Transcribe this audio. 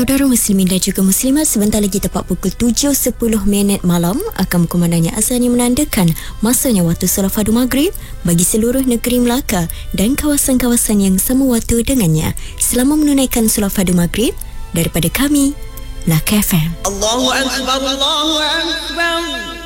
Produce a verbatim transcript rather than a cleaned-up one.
Saudara muslimin dan juga muslimat, sebentar lagi tepat pukul tujuh sepuluh minit malam akan berkumandangnya azan yang menandakan masanya waktu solat fardu maghrib bagi seluruh negeri Melaka dan kawasan-kawasan yang sama waktu dengannya. Selamat menunaikan solat fardu maghrib daripada kami, Melaka F M. Allahu Akbar, Allahu Akbar.